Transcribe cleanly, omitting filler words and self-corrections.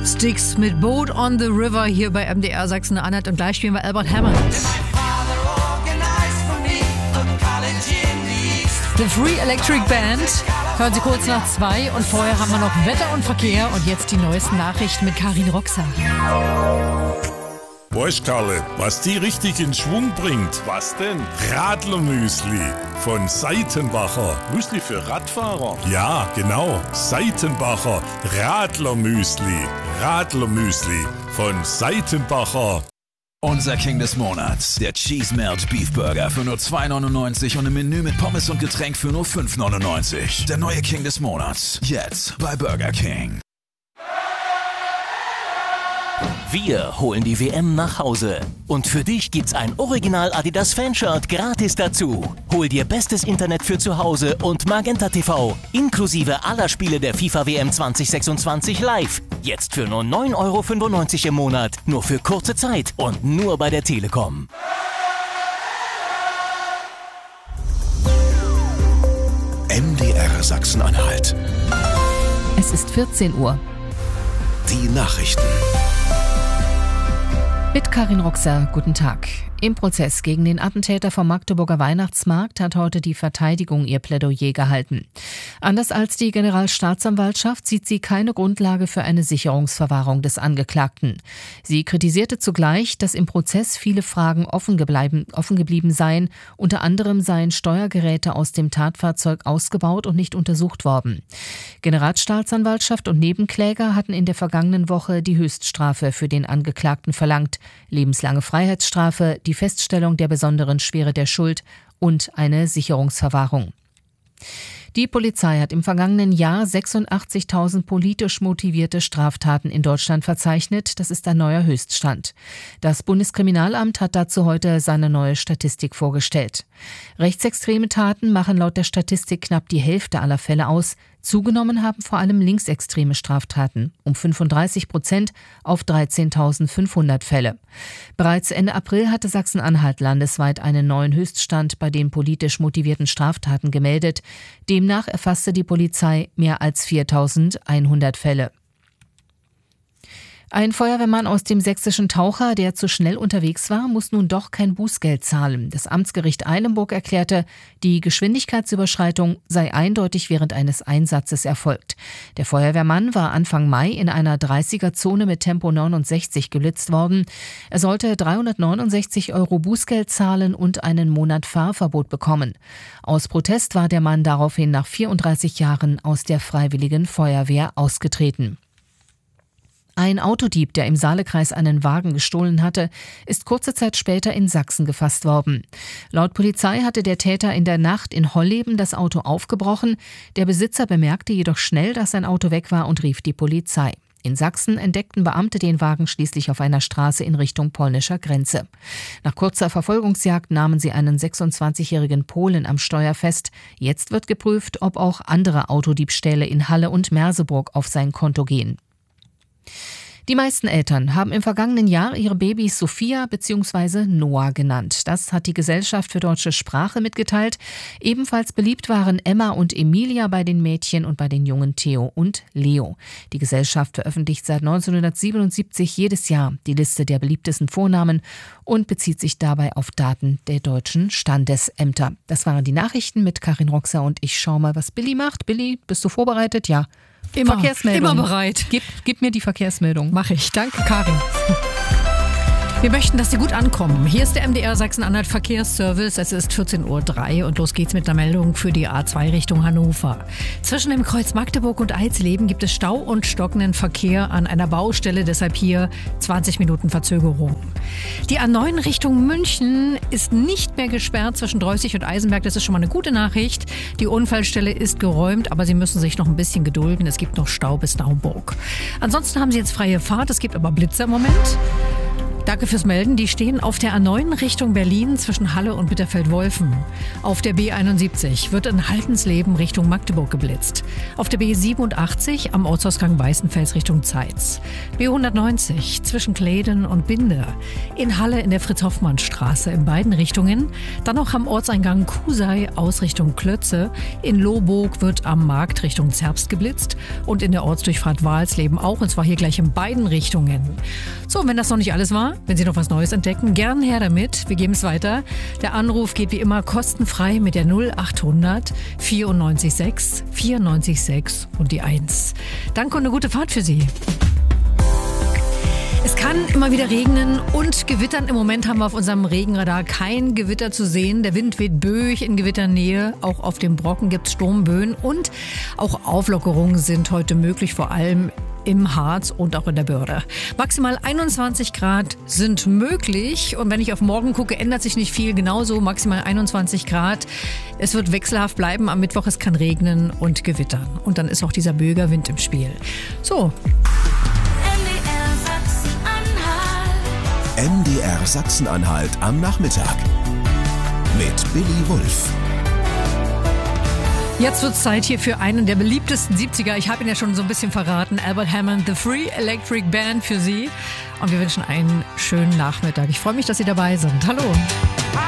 Sticks mit Boat on the River hier bei MDR Sachsen-Anhalt und gleich spielen wir Albert Hammond. The Free Electric Band. Hören Sie kurz nach 2 und vorher haben wir noch Wetter und Verkehr und jetzt die neuesten Nachrichten mit Karin Roxer. Boah, Karle, was die richtig in Schwung bringt. Was denn? Radlermüsli von Seitenbacher. Müsli für Radfahrer? Ja, genau. Seitenbacher Radlermüsli. Radlermüsli von Seitenbacher. Unser King des Monats, der Cheese Melt Beef Burger für nur 2,99 und ein Menü mit Pommes und Getränk für nur 5,99. Der neue King des Monats, jetzt bei Burger King. Wir holen die WM nach Hause. Und für dich gibt's ein Original Adidas Fanshirt gratis dazu. Hol dir bestes Internet für zu Hause und Magenta TV, inklusive aller Spiele der FIFA WM 2026 live. Jetzt für nur 9,95 € im Monat, nur für kurze Zeit und nur bei der Telekom. MDR Sachsen-Anhalt. Es ist 14 Uhr. Die Nachrichten. Mit Karin Roxer, guten Tag. Im Prozess gegen den Attentäter vom Magdeburger Weihnachtsmarkt hat heute die Verteidigung ihr Plädoyer gehalten. Anders als die Generalstaatsanwaltschaft sieht sie keine Grundlage für eine Sicherungsverwahrung des Angeklagten. Sie kritisierte zugleich, dass im Prozess viele Fragen offen geblieben seien. Unter anderem seien Steuergeräte aus dem Tatfahrzeug ausgebaut und nicht untersucht worden. Generalstaatsanwaltschaft und Nebenkläger hatten in der vergangenen Woche die Höchststrafe für den Angeklagten verlangt. Lebenslange Freiheitsstrafe, die Feststellung der besonderen Schwere der Schuld und eine Sicherungsverwahrung. Die Polizei hat im vergangenen Jahr 86.000 politisch motivierte Straftaten in Deutschland verzeichnet. Das ist ein neuer Höchststand. Das Bundeskriminalamt hat dazu heute seine neue Statistik vorgestellt. Rechtsextreme Taten machen laut der Statistik knapp die Hälfte aller Fälle aus. Zugenommen haben vor allem linksextreme Straftaten um 35% auf 13.500 Fälle. Bereits Ende April hatte Sachsen-Anhalt landesweit einen neuen Höchststand bei den politisch motivierten Straftaten gemeldet. Demnach erfasste die Polizei mehr als 4.100 Fälle. Ein Feuerwehrmann aus dem sächsischen Taucher, der zu schnell unterwegs war, muss nun doch kein Bußgeld zahlen. Das Amtsgericht Eilenburg erklärte, die Geschwindigkeitsüberschreitung sei eindeutig während eines Einsatzes erfolgt. Der Feuerwehrmann war Anfang Mai in einer 30er-Zone mit Tempo 69 geblitzt worden. Er sollte 369 € Bußgeld zahlen und einen Monat Fahrverbot bekommen. Aus Protest war der Mann daraufhin nach 34 Jahren aus der Freiwilligen Feuerwehr ausgetreten. Ein Autodieb, der im Saalekreis einen Wagen gestohlen hatte, ist kurze Zeit später in Sachsen gefasst worden. Laut Polizei hatte der Täter in der Nacht in Holleben das Auto aufgebrochen. Der Besitzer bemerkte jedoch schnell, dass sein Auto weg war und rief die Polizei. In Sachsen entdeckten Beamte den Wagen schließlich auf einer Straße in Richtung polnischer Grenze. Nach kurzer Verfolgungsjagd nahmen sie einen 26-jährigen Polen am Steuer fest. Jetzt wird geprüft, ob auch andere Autodiebstähle in Halle und Merseburg auf sein Konto gehen. Die meisten Eltern haben im vergangenen Jahr ihre Babys Sophia bzw. Noah genannt. Das hat die Gesellschaft für deutsche Sprache mitgeteilt. Ebenfalls beliebt waren Emma und Emilia bei den Mädchen und bei den Jungen Theo und Leo. Die Gesellschaft veröffentlicht seit 1977 jedes Jahr die Liste der beliebtesten Vornamen und bezieht sich dabei auf Daten der deutschen Standesämter. Das waren die Nachrichten mit Karin Roxer und ich schau mal, was Billy macht. Billy, bist du vorbereitet? Ja. Immer Verkehrsmeldung. bereit. Gib mir die Verkehrsmeldung. Mach ich. Danke, Karin. Wir möchten, dass Sie gut ankommen. Hier ist der MDR Sachsen-Anhalt Verkehrsservice. Es ist 14:03 Uhr und los geht's mit einer Meldung für die A2 Richtung Hannover. Zwischen dem Kreuz Magdeburg und Eisleben gibt es Stau und stockenden Verkehr an einer Baustelle. Deshalb hier 20 Minuten Verzögerung. Die A9 Richtung München ist nicht mehr gesperrt zwischen Dreußig und Eisenberg. Das ist schon mal eine gute Nachricht. Die Unfallstelle ist geräumt, aber Sie müssen sich noch ein bisschen gedulden. Es gibt noch Stau bis Naumburg. Ansonsten haben Sie jetzt freie Fahrt. Es gibt aber Blitzer im Moment. Danke fürs Melden. Die stehen auf der A9 Richtung Berlin zwischen Halle und Bitterfeld-Wolfen. Auf der B71 wird in Haltensleben Richtung Magdeburg geblitzt. Auf der B87 am Ortsausgang Weißenfels Richtung Zeitz. B190 zwischen Kleden und Binde. In Halle in der Fritz-Hoffmann-Straße in beiden Richtungen. Dann noch am Ortseingang Kusei aus Richtung Klötze. In Lohburg wird am Markt Richtung Zerbst geblitzt. Und in der Ortsdurchfahrt Walsleben auch. Und zwar hier gleich in beiden Richtungen. So, und wenn das noch nicht alles war, wenn Sie noch was Neues entdecken, gern her damit. Wir geben es weiter. Der Anruf geht wie immer kostenfrei mit der 0800 94 94 6 und die 1. Danke und eine gute Fahrt für Sie. Es kann immer wieder regnen und gewittern. Im Moment haben wir auf unserem Regenradar kein Gewitter zu sehen. Der Wind weht böig in Gewitternähe. Auch auf dem Brocken gibt es Sturmböen und auch Auflockerungen sind heute möglich, vor allem im Harz und auch in der Börde. Maximal 21 Grad sind möglich und wenn ich auf morgen gucke, ändert sich nicht viel. Genauso maximal 21 Grad. Es wird wechselhaft bleiben. Am Mittwoch es kann regnen und gewittern. Und dann ist auch dieser böiger Wind im Spiel. So. MDR Sachsen-Anhalt am Nachmittag mit Billy Wulff. Jetzt wird es Zeit hier für einen der beliebtesten 70er. Ich habe ihn ja schon so ein bisschen verraten. Albert Hammond, The Free Electric Band für Sie. Und wir wünschen einen schönen Nachmittag. Ich freue mich, dass Sie dabei sind. Hallo.